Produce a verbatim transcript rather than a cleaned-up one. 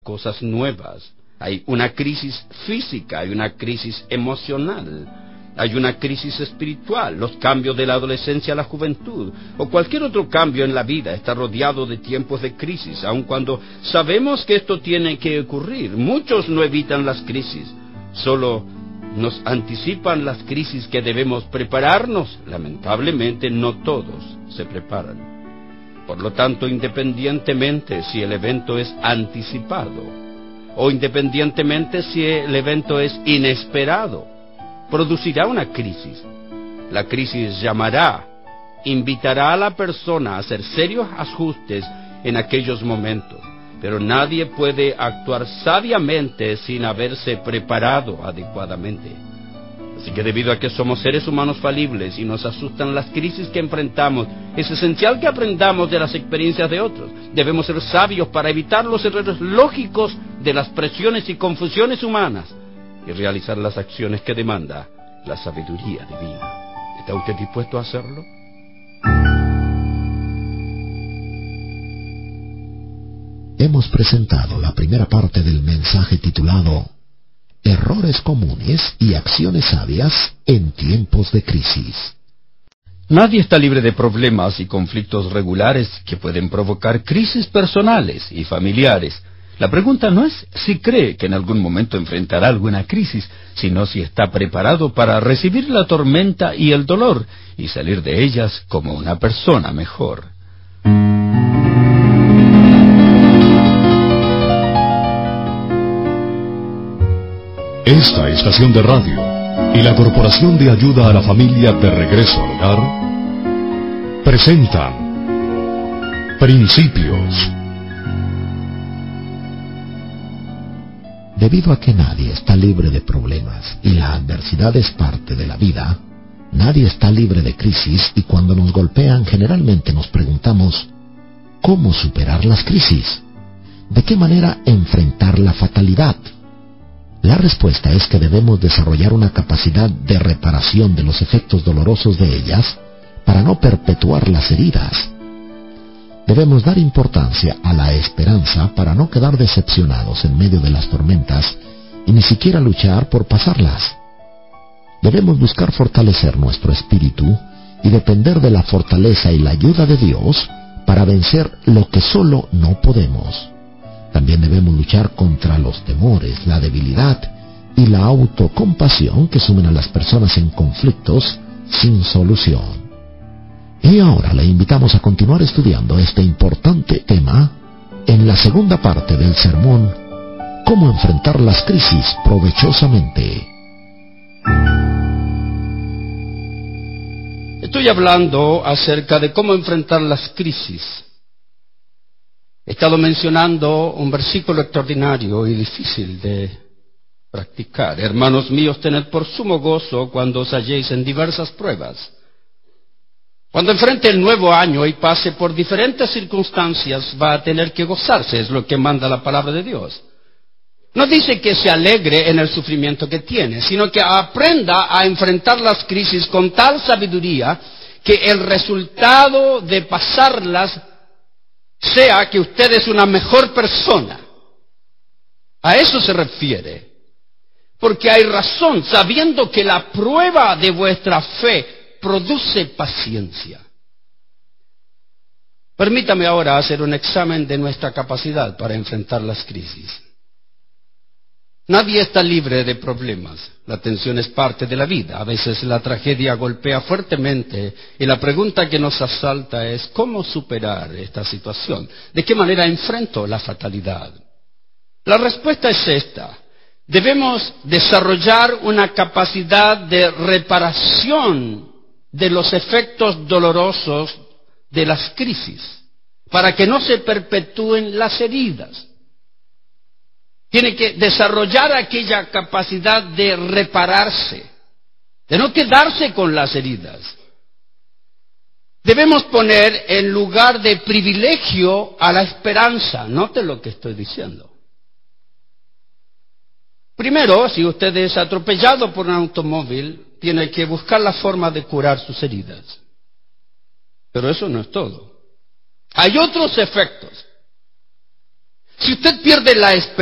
cosas nuevas. Hay una crisis física, hay una crisis emocional, hay una crisis espiritual. Los cambios de la adolescencia a la juventud o cualquier otro cambio en la vida está rodeado de tiempos de crisis, aun cuando sabemos que esto tiene que ocurrir. Muchos no evitan las crisis, solo nos anticipan las crisis que debemos prepararnos. Lamentablemente no todos se preparan. Por lo tanto, independientemente si el evento es anticipado o independientemente si el evento es inesperado, producirá una crisis. La crisis llamará, invitará a la persona a hacer serios ajustes en aquellos momentos, pero nadie puede actuar sabiamente sin haberse preparado adecuadamente. Así que debido a que somos seres humanos falibles y nos asustan las crisis que enfrentamos, es esencial que aprendamos de las experiencias de otros. Debemos ser sabios para evitar los errores lógicos de las presiones y confusiones humanas y realizar las acciones que demanda la sabiduría divina. ¿Está usted dispuesto a hacerlo? Hemos presentado la primera parte del mensaje titulado Errores comunes y acciones sabias en tiempos de crisis. Nadie está libre de problemas y conflictos regulares que pueden provocar crisis personales y familiares. La pregunta no es si cree que en algún momento enfrentará alguna crisis, sino si está preparado para recibir la tormenta y el dolor y salir de ellas como una persona mejor. Esta estación de radio y la Corporación de Ayuda a la Familia de Regreso al Hogar presentan Principios. Debido a que nadie está libre de problemas y la adversidad es parte de la vida, nadie está libre de crisis, y cuando nos golpean generalmente nos preguntamos, ¿cómo superar las crisis? ¿De qué manera enfrentar la fatalidad? La respuesta es que debemos desarrollar una capacidad de reparación de los efectos dolorosos de ellas para no perpetuar las heridas. Debemos dar importancia a la esperanza para no quedar decepcionados en medio de las tormentas y ni siquiera luchar por pasarlas. Debemos buscar fortalecer nuestro espíritu y depender de la fortaleza y la ayuda de Dios para vencer lo que solo no podemos. También debemos luchar contra los temores, la debilidad y la autocompasión que sumen a las personas en conflictos sin solución. Y ahora le invitamos a continuar estudiando este importante tema en la segunda parte del sermón, ¿Cómo enfrentar las crisis provechosamente? Estoy hablando acerca de cómo enfrentar las crisis. He estado mencionando un versículo extraordinario y difícil de practicar. Hermanos míos, tened por sumo gozo cuando os halléis en diversas pruebas. Cuando enfrente el nuevo año y pase por diferentes circunstancias, va a tener que gozarse, es lo que manda la palabra de Dios. No dice que se alegre en el sufrimiento que tiene, sino que aprenda a enfrentar las crisis con tal sabiduría que el resultado de pasarlas sea que usted es una mejor persona. A eso se refiere. Porque hay razón, sabiendo que la prueba de vuestra fe produce paciencia. Permítame ahora hacer un examen de nuestra capacidad para enfrentar las crisis. Nadie está libre de problemas. La tensión es parte de la vida. A veces la tragedia golpea fuertemente y la pregunta que nos asalta es ¿cómo superar esta situación? ¿De qué manera enfrento la fatalidad? La respuesta es esta. Debemos desarrollar una capacidad de reparación de los efectos dolorosos de las crisis para que no se perpetúen las heridas. Tiene que desarrollar aquella capacidad de repararse, de no quedarse con las heridas. Debemos poner en lugar de privilegio a la esperanza. Note lo que estoy diciendo. Primero, si usted es atropellado por un automóvil, tiene que buscar la forma de curar sus heridas. Pero eso no es todo. Hay otros efectos. Si usted pierde la esperanza,